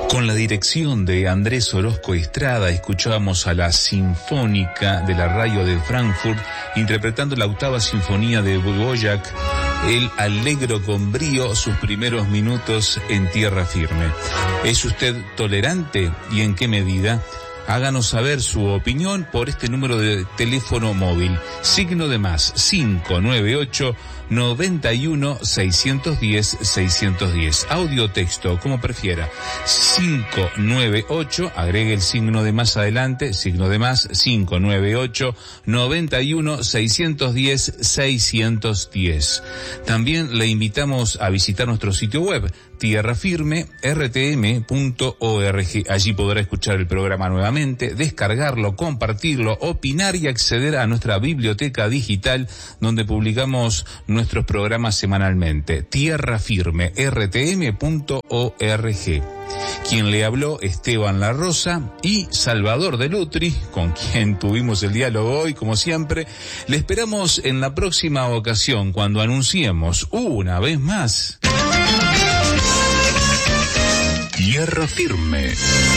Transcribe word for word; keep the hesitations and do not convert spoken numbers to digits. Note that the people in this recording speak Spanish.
Con la dirección de Andrés Orozco Estrada, escuchábamos a la Sinfónica de la Radio de Frankfurt interpretando la octava sinfonía de Dvořák, el Allegro con brío, sus primeros minutos en tierra firme. ¿Es usted tolerante y en qué medida? Háganos saber su opinión por este número de teléfono móvil, signo de más cinco nueve ocho, noventa y uno, seiscientos diez, seiscientos diez. Audio texto, como prefiera. cinco nueve ocho, agregue el signo de más adelante, signo de más cinco nueve ocho, noventa y uno, seiscientos diez, seiscientos diez. También le invitamos a visitar nuestro sitio web, tierra firme r t m punto org. Allí podrá escuchar el programa nuevamente, descargarlo, compartirlo, opinar y acceder a nuestra biblioteca digital donde publicamos nuestros programas semanalmente. tierra firme r t m punto org. Quien le habló, Esteban La Rosa, y Salvador de Lutri, con quien tuvimos el diálogo hoy, como siempre. Le esperamos en la próxima ocasión cuando anunciemos una vez más Tierra Firme.